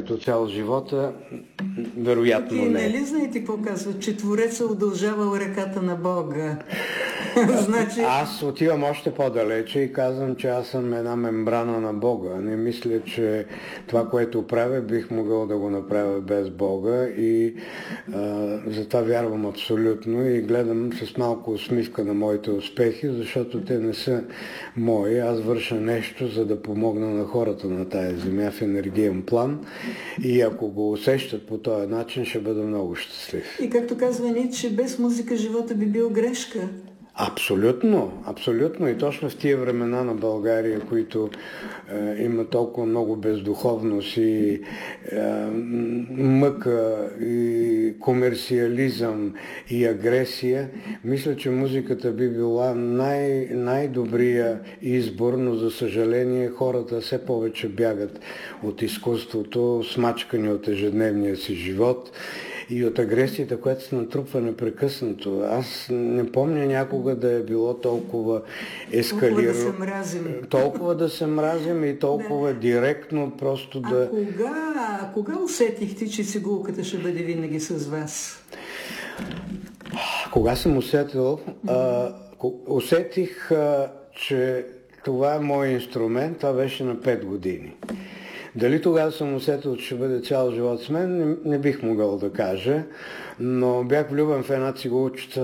като цял живота, вероятно не. Нали знаете какво казва? Че Твореца удължавал ръката на Бога. Значи... Аз отивам още по-далече и казвам, че аз съм една мембрана на Бога. Не мисля, че това, което правя, бих могъл да го направя без Бога и затова вярвам абсолютно и гледам с малко усмивка на моите успехи, защото те не са мои. Аз върша нещо, за да помогна на хората на тая земя в енергиен план и ако го усещат по този начин, ще бъда много щастлив. И както казва Ницше, без музика живота би бил грешка. Абсолютно, абсолютно. И точно в тия времена на България, които има толкова много бездуховност и мъка, и комерциализъм, и агресия, мисля, че музиката би била най-добрия избор, но за съжаление хората все повече бягат от изкуството, смачкани от ежедневния си живот и от агресията, която се натрупва непрекъснато. Аз не помня някога да е било толкова ескалирано. Толкова да се мразим и толкова директно просто да... Кога усетихте, че цигулката ще бъде винаги с вас? Кога съм усетил? Усетих, че това е мой инструмент. Това беше на 5 години. Дали тогава съм усетил, че ще бъде цял живот с мен, не бих могъл да кажа, но бях влюбен в една цигулчица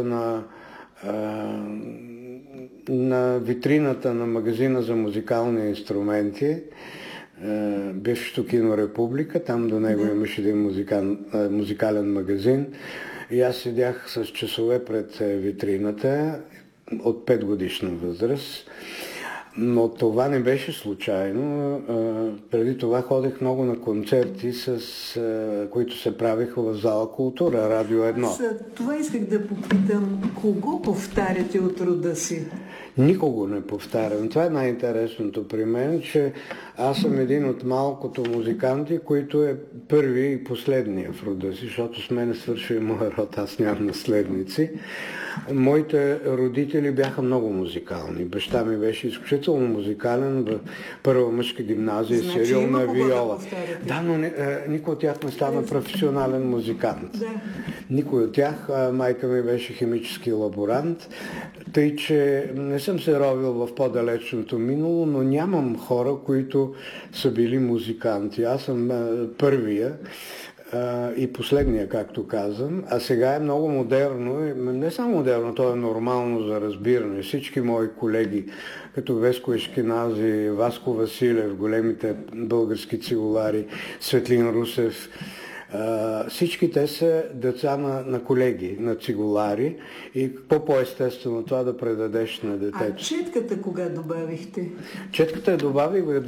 на витрината на магазина за музикални инструменти, бившето кино Република, там до него имаше един музикален магазин и аз седях с часове пред витрината от 5 годишна възраст. Но това не беше случайно. Преди това ходех много на концерти, които се правиха в зала Култура, Радио 1. Това исках да попитам. Кого повтаряте от рода си? Никого не повтарям. Това е най-интересното при мен, че аз съм един от малкото музиканти, които е първи и последния в рода си, защото с мен свърши и моя род, аз нямам наследници. Моите родители бяха много музикални. Баща ми беше изключително музикален в първа мъжка гимназия, сериал на виола. Да, но никой от тях не стана професионален музикант. Да. Никой от тях. Майка ми беше химически лаборант. Тъй, че не съм се ровил в по-далечното минало, но нямам хора, които са били музиканти. Аз съм първия и последния, както казвам. А сега е много модерно, не само модерно, то е нормално за разбиране. Всички мои колеги, като Веско Ешкенази, Васко Василев, големите български цигулари, Светлин Русев, всички те са деца на колеги, на цигулари и по-естествено това да предадеш на детето. А четката кога добавихте? Четката я добавих в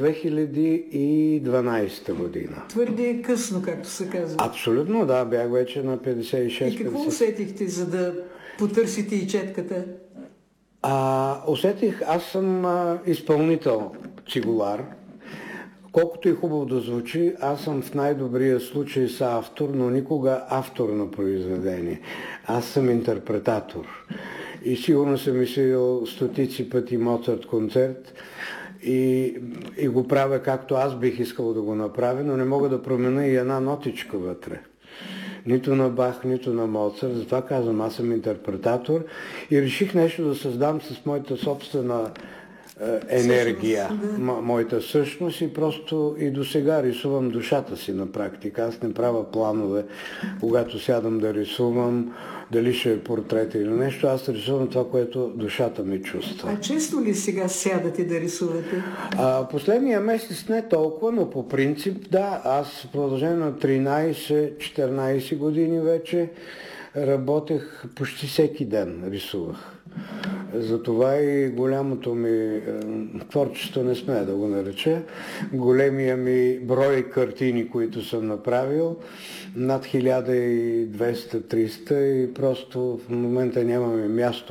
2012 година. Твърде късно, както се казва. Абсолютно, да, бях вече на 56. И какво усетихте, за да потърсите и четката? Усетих, аз съм изпълнител цигулар. Колкото и хубаво да звучи, аз съм в най-добрия случай съавтор, но никога автор на произведение. Аз съм интерпретатор. И сигурно съм мислил стотици пъти Моцарт концерт и го правя както аз бих искал да го направя, но не мога да променя и една нотичка вътре. Нито на Бах, нито на Моцарт. Затова казвам, аз съм интерпретатор и реших нещо да създам с моята собствена енергия, моята същност и просто и до сега рисувам душата си на практика. Аз не правя планове, когато сядам да рисувам, дали ще е портрет или нещо, аз рисувам това, което душата ми чувства. А често ли сега сядате да рисувате? Последния месец не толкова, но по принцип да. Аз в продължение на 13-14 години вече работех почти всеки ден, рисувах. Затова и голямото ми творчество, не смея да го нареча, големия ми брой картини, които съм направил, над 1200-300 и просто в момента нямаме място